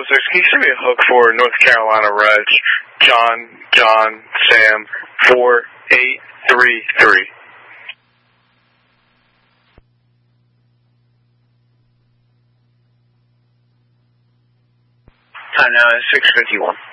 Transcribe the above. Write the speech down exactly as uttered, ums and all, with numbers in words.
six, can you send me a hook for North Carolina Reg, John, John, Sam, four eight three three. Time now is six fifty-one.